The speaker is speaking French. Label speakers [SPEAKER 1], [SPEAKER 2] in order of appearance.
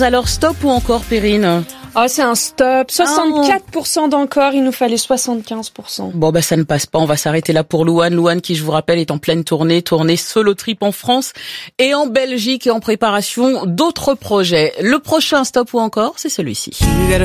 [SPEAKER 1] Alors stop ou encore, Perrine?
[SPEAKER 2] Oh, c'est un stop. 64% d'encore, il nous fallait 75%.
[SPEAKER 1] Bon, ça ne passe pas. On va s'arrêter là pour Louane. Louane, qui, je vous rappelle, est en pleine tournée solo trip en France et en Belgique et en préparation d'autres projets. Le prochain stop ou encore, c'est celui-ci.